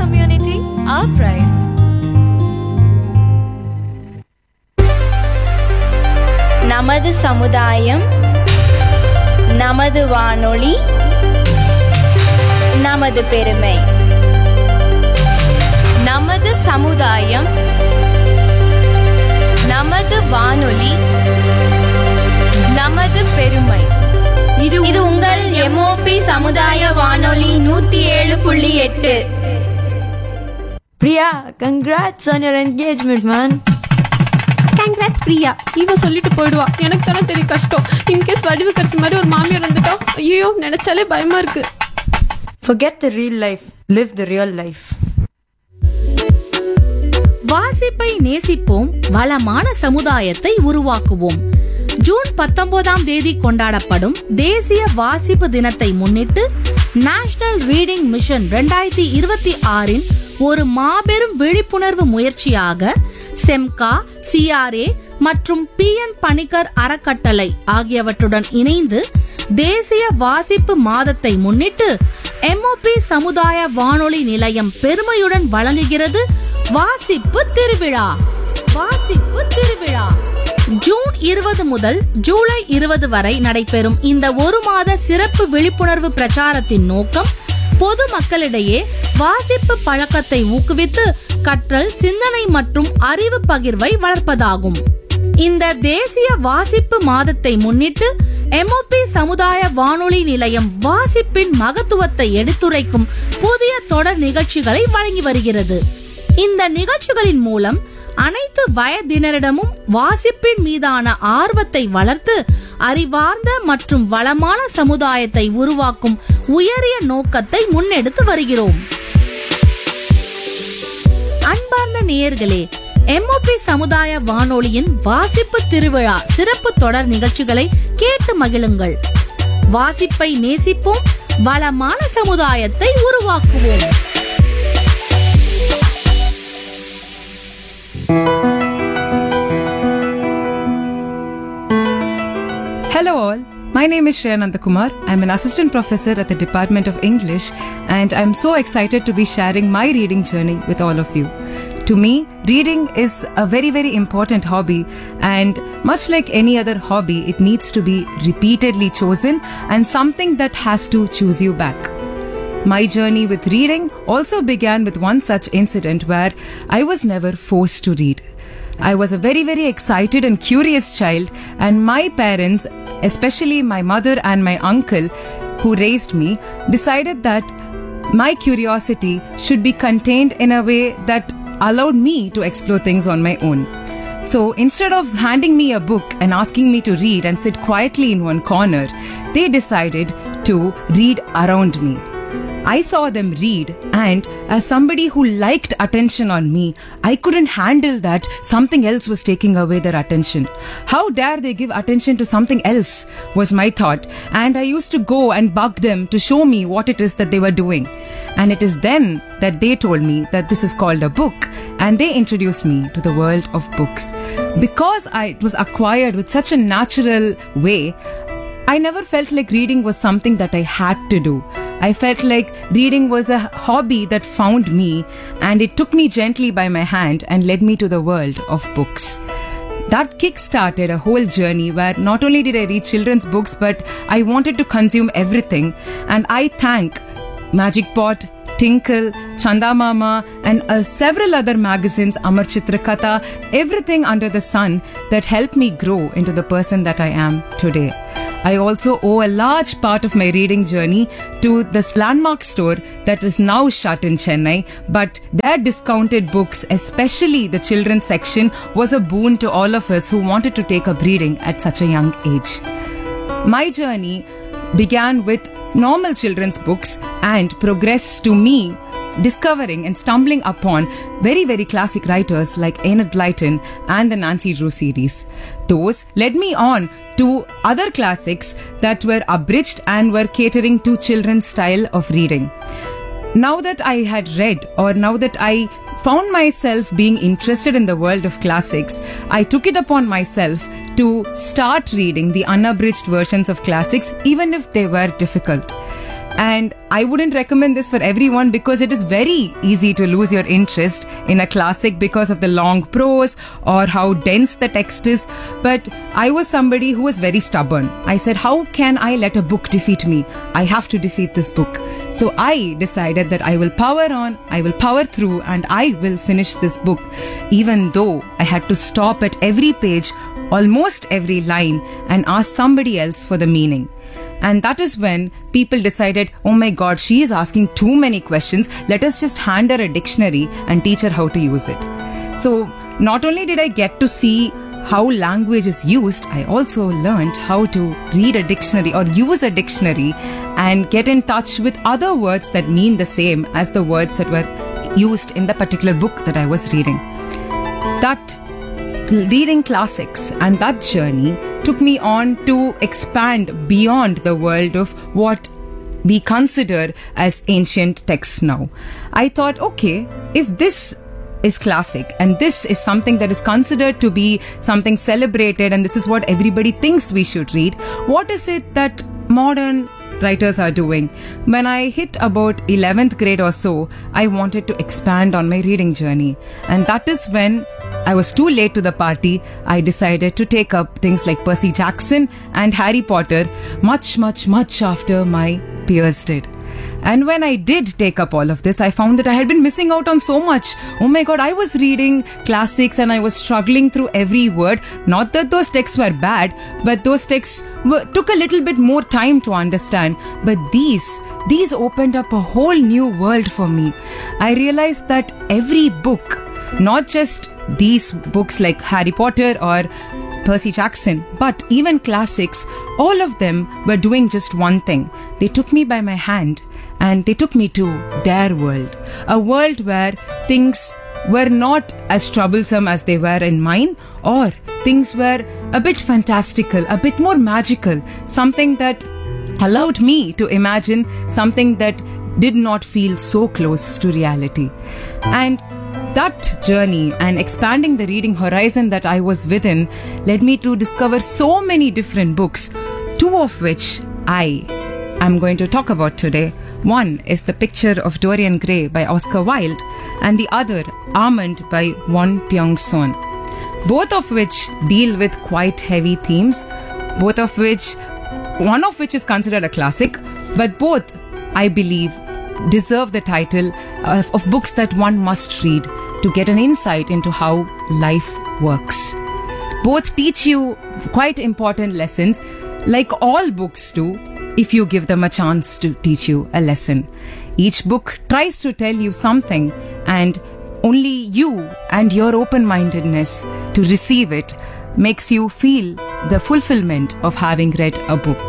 community, our pride. நமது சமுதாயம், நமது வானொலி, நமது பெருமை. நமது சமுதாயம், நமது வானொலி, நமது பெருமை. இது உங்கள் MOP சமுதாய வானொலி 107.8. Priya, congrats on your engagement, man. Congrats Priya. இவ சொல்லிட்டு போயிடுவா. எனக்கு தானே தெரியும் கஷ்டம். இன்கேஸ் வடிவுக்கரசி மாதிரி ஒரு மாமியார் வந்துட்டா ஐயோ நினைச்சாலே பயமா இருக்கு. Forget the real life. Live the real life. வாசிப்பை நேசிப்போம், வளமான சமுதாயத்தை உருவாக்குவோம். ஜூன் 19ஆம் தேதி கொண்டாடப்படும் தேசிய வாசிப்பு தினத்தை முன்னிட்டு நேஷனல் ரீடிங் மிஷன் 2026 ஒரு மாபெரும் விழிப்புணர்வு முயற்சியாக செம்கா, CRA மற்றும் PN பணிக்கர் அறக்கட்டளை ஆகியவற்றுடன் இணைந்து தேசிய வாசிப்பு மாதத்தை முன்னிட்டு MOP சமுதாய வானொலி நிலையம் பெருமையுடன் வழங்குகிறது வாசிப்பு திருவிழா. வாசிப்பு திருவிழா ஜூன் 20 முதல் ஜூலை 20 வரை நடைபெறும் இந்த ஒரு மாத சிறப்பு விழிப்புணர்வு பிரச்சாரத்தின் நோக்கம் பொது மக்களிடையே வாசிப்பு பழக்கத்தை ஊக்குவித்து கற்றல், சிந்தனை மற்றும் அறிவு பகிர்வை வளர்ப்பதாகும். இந்த தேசிய வாசிப்பு மாதத்தை முன்னிட்டு MOP சமுதாய வானொலி நிலையம் வாசிப்பின் மகத்துவத்தை எடுத்துரைக்கும் புதிய தொடர் நிகழ்ச்சிகளை வழங்கி வருகிறது. இந்த நிகழ்ச்சிகளின் மூலம் அனைத்து வயதினரிடமும் வாசிப்பின் மீதான ஆர்வத்தை வளர்த்து அறிவார்ந்த மற்றும் வளமான சமுதாயத்தை உருவாக்கும் உயரிய நோக்கத்தை முன்னெடுத்து வருகிறோம். அன்பார்ந்த நேயர்களே, MOP சமுதாய வானொலியின் வாசிப்பு திருவிழா சிறப்பு தொடர் நிகழ்ச்சிகளை கேட்டு மகிழுங்கள். வாசிப்பை நேசிப்போம், வளமான சமுதாயத்தை உருவாக்குவோம். Hello all, my name is Shreya Nandakumar. I'm an assistant professor at the Department of English and I'm so excited to be sharing my reading journey with all of you. To me, reading is a very important hobby, and much like any other hobby, it needs to be repeatedly chosen and something that has to choose you back. My journey with reading also began with one such incident where I was never forced to read. I was a very excited and curious child, and my parents, especially my mother and my uncle who raised me, decided that my curiosity should be contained in a way that allowed me to explore things on my own. So instead of handing me a book and asking me to read and sit quietly in one corner, they decided to read around me. I saw them read, and as somebody who liked attention on me, I couldn't handle that something else was taking away their attention. How dare they give attention to something else, was my thought, and I used to go and bug them to show me what it is that they were doing. And it is then that they told me that this is called a book, and they introduced me to the world of books. Because it was acquired with such a natural way, I never felt like reading was something that I had to do. I felt like reading was a hobby that found me, and it took me gently by my hand and led me to the world of books. That kick-started a whole journey where not only did I read children's books, but I wanted to consume everything. And I thank Magic Pot, Tinkle, Chanda Mama, and several other magazines, Amar Chitrakatha, everything under the sun that helped me grow into the person that I am today. I also owe a large part of my reading journey to this landmark store that is now shut in Chennai, but their discounted books, especially the children's section, was a boon to all of us who wanted to take up reading at such a young age. My journey began with normal children's books and progressed to me discovering and stumbling upon very classic writers like Enid Blyton and the Nancy Drew series. Those led me on to other classics that were abridged and were catering to children's style of reading. Now that I had read, or now that I found myself being interested in the world of classics, I took it upon myself to start reading the unabridged versions of classics even if they were difficult. And I wouldn't recommend this for everyone because it is very easy to lose your interest in a classic because of the long prose or how dense the text is. But I was somebody who was very stubborn. I said, how can I let a book defeat me? I have to defeat this book. So I decided that I will power on, I will power through, and I will finish this book, even though I had to stop at every page, almost every line, and ask somebody else for the meaning. And that is when people decided, oh my God, she is asking too many questions. Let us just hand her a dictionary and teach her how to use it. So not only did I get to see how language is used, I also learned how to read a dictionary or use a dictionary and get in touch with other words that mean the same as the words that were used in the particular book that I was reading. That reading classics and that journey took me on to expand beyond the world of what we consider as ancient texts now. I thought, okay, if this is classic and this is something that is considered to be something celebrated and this is what everybody thinks we should read, what is it that modern writers are doing? When I hit about 11th grade or so, I wanted to expand on my reading journey. And that is when I was too late to the party. I decided to take up things like Percy Jackson and Harry Potter much after my peers did. And when I did take up all of this, I found that I had been missing out on so much. Oh my God, I was reading classics and I was struggling through every word. Not that those texts were bad, but those texts took a little bit more time to understand. But these opened up a whole new world for me. I realized that every book, not just these books like Harry Potter or Percy Jackson, but even classics, all of them were doing just one thing. They took me by my hand and they took me to their world. A world where things were not as troublesome as they were in mine, or things were a bit fantastical, a bit more magical, something that allowed me to imagine something that did not feel so close to reality. And that journey and expanding the reading horizon that I was within led me to discover so many different books, two of which I am going to talk about today. One is The Picture of Dorian Gray by Oscar Wilde, and the other, Almond by Won Byung-sun. Both of which deal with quite heavy themes, one of which is considered a classic, but both, I believe, deserve the title of books that one must read to get an insight into how life works. Both teach you quite important lessons, like all books do, if you give them a chance to teach you a lesson. Each book tries to tell you something, and only you and your open-mindedness to receive it makes you feel the fulfillment of having read a book.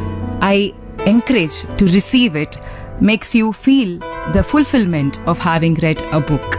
I encourage to receive it makes you feel the fulfillment of having read a book.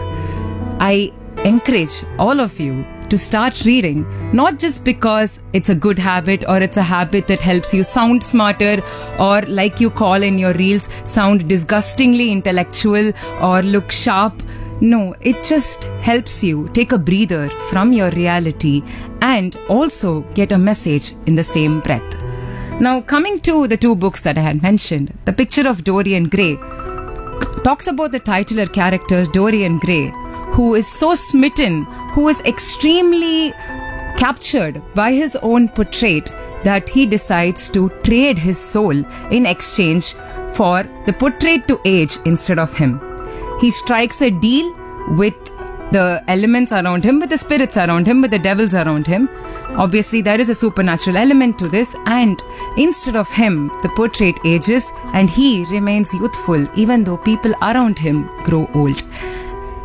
I encourage all of you to start reading, not just because it's a good habit or it's a habit that helps you sound smarter or, like you call in your reels, sound disgustingly intellectual or look sharp. No, it just helps you take a breather from your reality and also get a message in the same breath. Now, coming to the two books that I had mentioned, The Picture of Dorian Gray talks about the titular character Dorian Gray, who is so smitten, who is extremely captured by his own portrait that he decides to trade his soul in exchange for the portrait to age instead of him. He strikes a deal with the elements around him, with the spirits around him, with the devils around him. Obviously, there is a supernatural element to this, and instead of him, the portrait ages and he remains youthful even though people around him grow old.